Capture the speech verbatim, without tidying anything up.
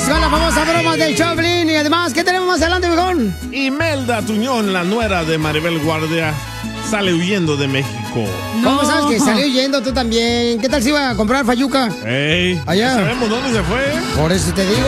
con la famosa broma del Choplin. Y además, ¿qué tenemos más adelante, mejor? Imelda Tuñón, la nuera de Maribel Guardia, sale huyendo de México. ¿Cómo sabes que salió huyendo tú también? ¿Qué tal si iba a comprar fayuca? Ey, allá. ¿Sabemos dónde se fue? Por eso te digo.